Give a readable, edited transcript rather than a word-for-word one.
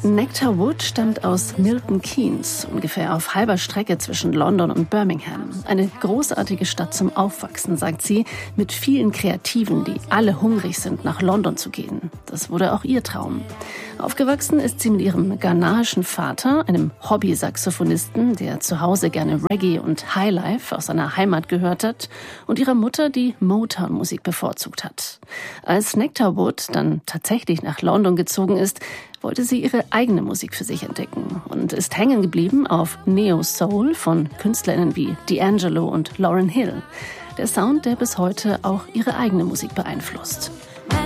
Nectar Wood stammt aus Milton Keynes, ungefähr auf halber Strecke zwischen London und Birmingham. Eine großartige Stadt zum Aufwachsen, sagt sie, mit vielen Kreativen, die alle hungrig sind, nach London zu gehen. Das wurde auch ihr Traum. Aufgewachsen ist sie mit ihrem ghanaischen Vater, einem Hobby-Saxophonisten, der zu Hause gerne Reggae und Highlife aus seiner Heimat gehört hat, und ihrer Mutter, die Motown-Musik bevorzugt hat. Als Nectar Wood dann tatsächlich nach London gezogen ist, wollte sie ihre eigene Musik für sich entdecken und ist hängen geblieben auf Neo-Soul von KünstlerInnen wie D'Angelo und Lauryn Hill. Der Sound, der bis heute auch ihre eigene Musik beeinflusst.